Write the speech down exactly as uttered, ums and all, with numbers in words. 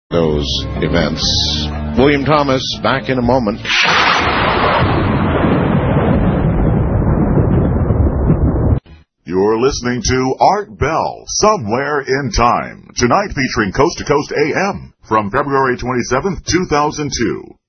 those events. William Thomas, back in a moment. You're listening to Art Bell, Somewhere in Time. Tonight featuring Coast to Coast A M from February twenty-seventh, two thousand two.